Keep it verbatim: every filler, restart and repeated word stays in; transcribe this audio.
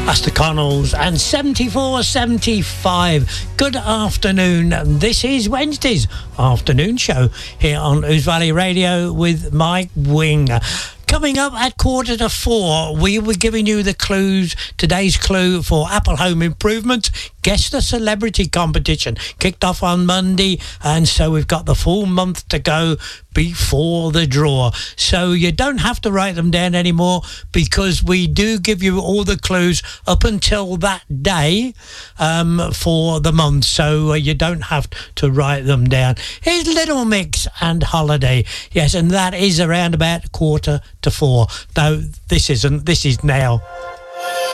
That's the Connells and seventy-four seventy-five. Good afternoon. This is Wednesday's afternoon show here on Ouse Valley Radio with Mike Wing. Coming up at quarter to four, we were giving you the clues, today's clue for Apple Home Improvement. Guess the Celebrity competition. Kicked off on Monday, and so we've got the full month to go before the draw. So you don't have to write them down anymore, because we do give you all the clues up until that day um, for the month. So uh, you don't have to write them down. Here's Little Mix and Holiday. Yes, and that is around about quarter to four. No, this isn't. This is now.